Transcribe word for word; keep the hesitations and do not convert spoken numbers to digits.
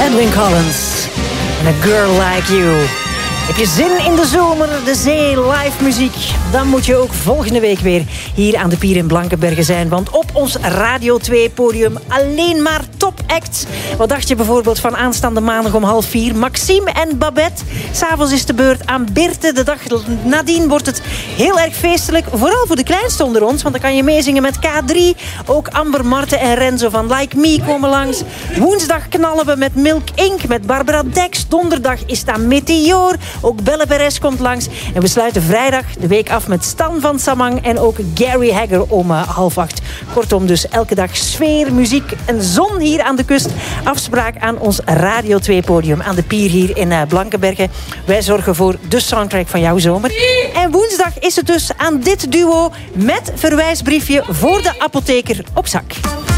Edwin Collins en A Girl Like You. Heb je zin in de zomer, de zee, live muziek? Dan moet je ook volgende week weer hier aan de Pier in Blankenberge zijn. Want op ons Radio twee podium alleen maar topacts. Wat dacht je bijvoorbeeld van aanstaande maandag om half vier? Maxime en Babette. S'avonds is de beurt aan Birte. De dag nadien wordt het heel erg feestelijk. Vooral voor de kleinste onder ons. Want dan kan je meezingen met K drie. Ook Amber, Marten en Renzo van Like Me komen langs. Woensdag knallen we met Milk Inc. Met Barbara Dex. Donderdag is daar Meteor. Ook Belle Perez komt langs. En we sluiten vrijdag de week af met Stan van Samang en ook Gary Hagger om uh, half acht. Kortom dus elke dag sfeer, muziek en zon hier aan de kust. Afspraak aan ons Radio twee podium aan de Pier hier in uh, Blankenberge. Wij zorgen voor de soundtrack van jouw zomer. En woensdag is het dus aan dit duo met verwijsbriefje voor de apotheker op zak.